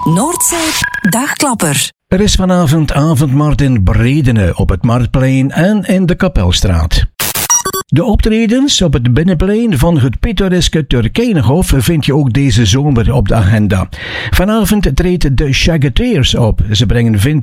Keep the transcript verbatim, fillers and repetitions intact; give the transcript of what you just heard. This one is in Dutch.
Noordzee Dagklapper. Er is vanavond avondmarkt in Bredene op het Marktplein en in de Kapelstraat. De optredens op het binnenplein van het pittoreske Turkijnenhof vind je ook deze zomer op de agenda. Vanavond treedt de Shaggeteers op. Ze brengen